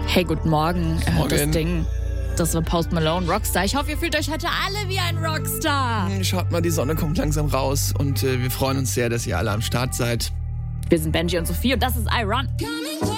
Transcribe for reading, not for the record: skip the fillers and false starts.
Hey, guten Morgen. Morgen. Das war Post Malone, Rockstar. Ich hoffe, ihr fühlt euch heute alle wie ein Rockstar. Schaut mal, die Sonne kommt langsam raus und wir freuen uns sehr, dass ihr alle am Start seid. Wir sind Benji und Sophie und das ist Iron.